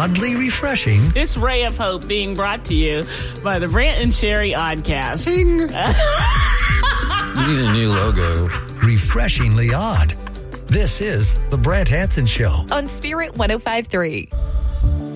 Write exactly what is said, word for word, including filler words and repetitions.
oddly refreshing. This ray of hope being brought to you by the Brant and Sherry Oddcast. Ding. You need a new logo. Refreshingly odd. This is the Brant Hansen Show on Spirit one oh five point three.